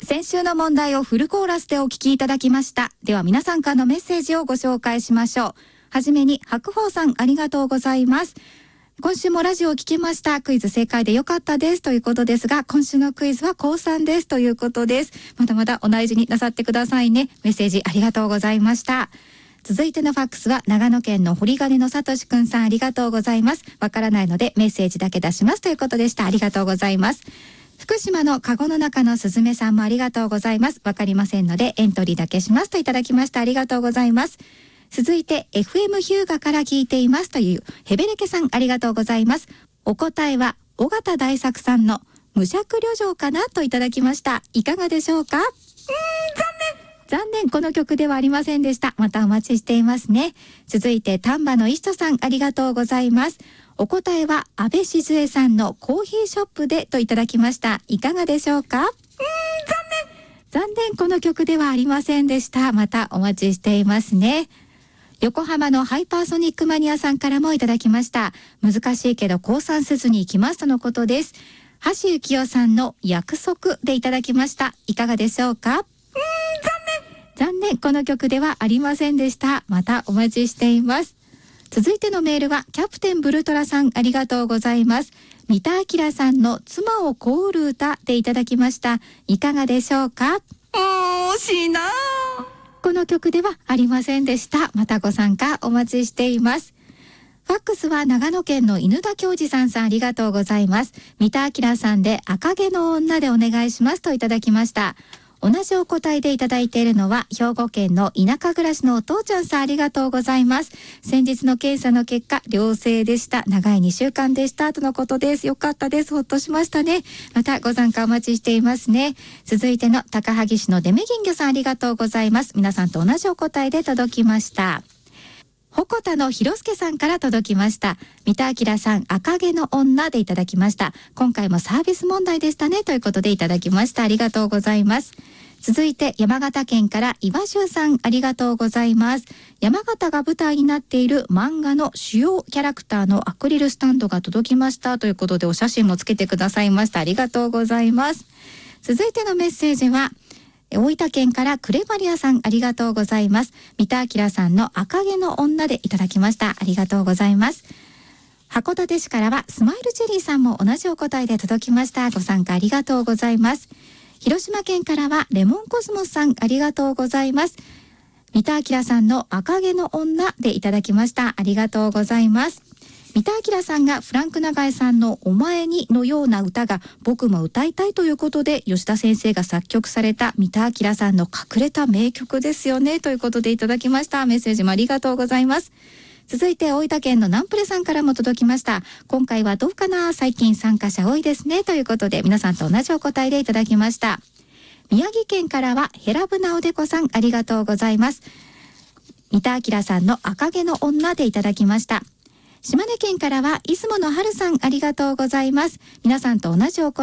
先週の問題をフルコーラスでお聞きいただきました。では皆さんからのメッセージをご紹介しましょう。はじめに白鵬さん、ありがとうございます。今週もラジオを聞きました。クイズ正解でよかったですということですが、今週のクイズは高3ですということです。まだまだお大事になさってくださいね。メッセージありがとうございました。続いてのファックスは長野県の堀金のさとしくんさん、ありがとうございます。わからないのでメッセージだけ出しますということでした。ありがとうございます。福島のカゴの中のすずめさんもありがとうございます。わかりませんのでエントリーだけしますといただきました。ありがとうございます。続いて FM ヒューガから聞いていますというヘベレケさん、ありがとうございます。お答えは尾形大作さんの無尺旅情かなといただきました。いかがでしょうか？残念、この曲ではありませんでした。またお待ちしていますね。続いて丹波の石戸さん、ありがとうございます。お答えは安倍静江さんのコーヒーショップでといただきました。いかがでしょうか？残念、この曲ではありませんでした。またお待ちしていますね。横浜のハイパーソニックマニアさんからもいただきました。難しいけど降参せずに行きますとのことです。橋幸夫さんの約束でいただきました。いかがでしょうか？残念、この曲ではありませんでした。またお待ちしています。続いてのメールはキャプテンブルトラさん、ありがとうございます。三田明さんの妻をこうる歌でいただきました。いかがでしょうか？ 惜しいな。 この曲ではありませんでした。またご参加お待ちしています。ファックスは長野県の犬田教授さん、ありがとうございます。三田明さんで赤毛の女でお願いしますといただきました。同じお答えでいただいているのは兵庫県の田舎暮らしのお父ちゃんさん、ありがとうございます。先日の検査の結果良性でした。長い2週間でしたとのことです。よかったです。ほっとしましたね。またご参加お待ちしていますね。続いての高萩市のデメギンギョさん、ありがとうございます。皆さんと同じお答えで届きました。鉾田の広助さんから届きました。三田明さん、赤毛の女でいただきました。今回もサービス問題でしたねということでいただきました。ありがとうございます。続いて山形県から岩州さん、ありがとうございます。山形が舞台になっている漫画の主要キャラクターのアクリルスタンドが届きましたということでお写真もつけてくださいました。ありがとうございます。続いてのメッセージは大分県からクレバリアさん、ありがとうございます。三田明さんの赤毛の女でいただきました。ありがとうございます。函館市からはスマイルチェリーさんも同じお答えで届きました。ご参加ありがとうございます。広島県からはレモンコスモスさん、ありがとうございます。三田明さんの赤毛の女でいただきました。ありがとうございます。三田明さんがフランク永井さんのお前にのような歌が僕も歌いたいということで吉田先生が作曲された三田明さんの隠れた名曲ですよねということでいただきました。メッセージもありがとうございます。続いて大分県のナンプレさんからも届きました。今回はどうかな、最近参加者多いですねということで皆さんと同じお答えでいただきました。宮城県からはヘラブナおでこさん、ありがとうございます。三田明さんの赤毛の女でいただきました。島根県からは出雲の春さん、ありがとうございます。皆さんと同じお答え